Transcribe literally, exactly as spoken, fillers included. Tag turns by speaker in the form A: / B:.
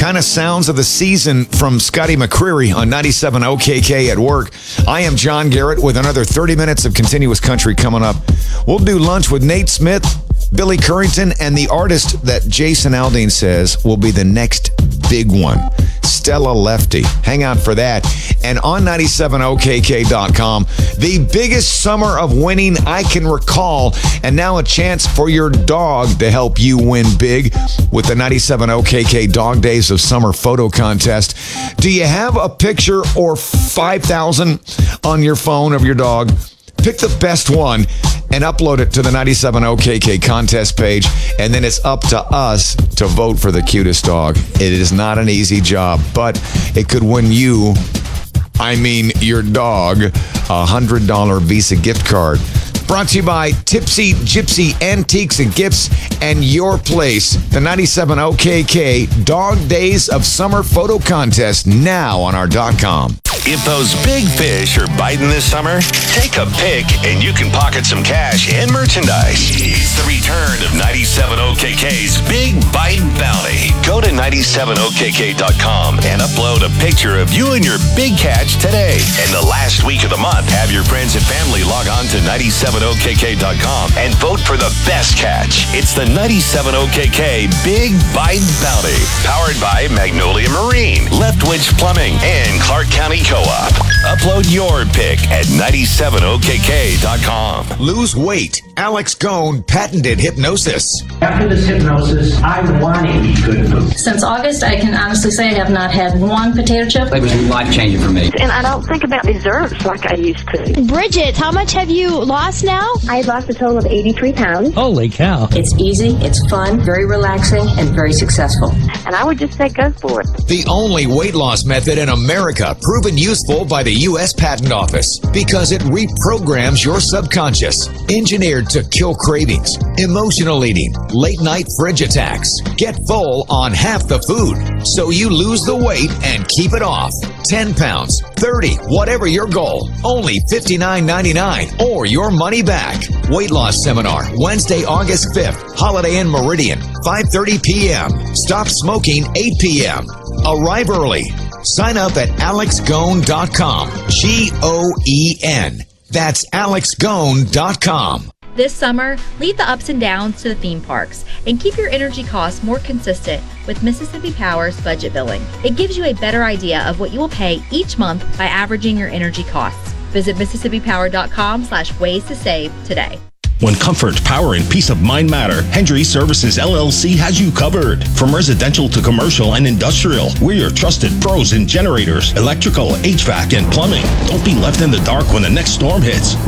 A: kind of sounds of the season from Scotty McCreery on ninety-seven O K K at work. I am John Garrett with another thirty minutes of continuous country coming up. We'll do lunch with Nate Smith, Billy Currington, and the artist that Jason Aldean says will be the next big one, Stella Lefty. Hang out for that. And on ninety-seven O K K dot com, the biggest summer of winning I can recall, and now a chance for your dog to help you win big with the ninety-seven O K K Dog Days of Summer photo contest. Do you have a picture or five thousand on your phone of your dog? Pick the best one and upload it to the ninety-seven O K K contest page, and then it's up to us to vote for the cutest dog. It is not an easy job, but it could win you, I mean your dog, a one hundred dollars Visa gift card. Brought to you by Tipsy Gypsy Antiques and Gifts and Your Place. The ninety-seven O K K Dog Days of Summer photo contest now on our dot com.
B: If those big fish are biting this summer, take a pic and you can pocket some cash and merchandise. It's the return of ninety-seven O K K's Big Bite Bounty. Go to ninety-seven O K K dot com and upload a picture of you and your big catch today. And the last week of the month, have your friends and family log on to ninety-seven O K K dot com and vote for the best catch. It's the ninety-seven O K K Big Bite Bounty. Powered by Magnolia Marine, Leftwich Plumbing, and Clark County Co-op. Upload your pic at ninety-seven O K K dot com.
A: Lose weight. Alex Goen patented hypnosis.
C: After this hypnosis, I want to eat good food.
D: Since August, I can honestly say I have not had one potato chip.
E: It was life-changing for me.
F: And I don't think about desserts like I used to.
G: Bridget, how much have you lost now?
F: I've lost a total of eighty-three pounds.
E: Holy cow.
D: It's easy, it's fun, very relaxing, and very successful.
F: And I would just say go for it.
A: The only weight loss method in America proven useful by the U S Patent Office because it reprograms your subconscious. Engineered to kill cravings, emotional eating, late night fridge attacks. Get full on half the food so you lose the weight and keep it off. ten pounds, thirty, whatever your goal. Only fifty-nine ninety-nine or your money back. Weight loss seminar, Wednesday, August fifth. Holiday Inn Meridian, five thirty p.m. Stop smoking, eight p.m. Arrive early. Sign up at alex goen dot com. G O E N. That's alex goen dot com.
H: This summer, leave the ups and downs to the theme parks and keep your energy costs more consistent with Mississippi Power's budget billing. It gives you a better idea of what you will pay each month by averaging your energy costs. Visit mississippi power dot com slash ways to save today.
I: When comfort, power, and peace of mind matter, Hendry Services L L C has you covered. From residential to commercial and industrial, we're your trusted pros in generators, electrical, H V A C, and plumbing. Don't be left in the dark when the next storm hits.